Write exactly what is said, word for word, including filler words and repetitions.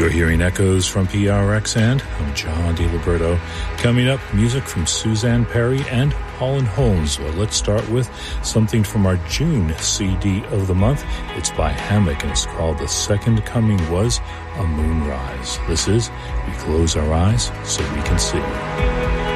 You're hearing echoes from P R X, and I'm John DiLiberto. Coming up, music from Suzanne Perry and Holland Holmes. Well, let's start with something from our June C D of the month. It's by Hammock, and it's called The Second Coming Was a Moonrise. This is We Close Our Eyes So We Can See.